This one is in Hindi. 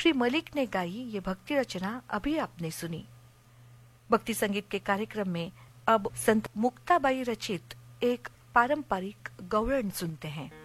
श्री मलिक ने गाई ये भक्ति रचना अभी आपने सुनी। भक्ति संगीत के कार्यक्रम में अब संत मुक्ताबाई रचित एक पारंपरिक गौड़न सुनते हैं।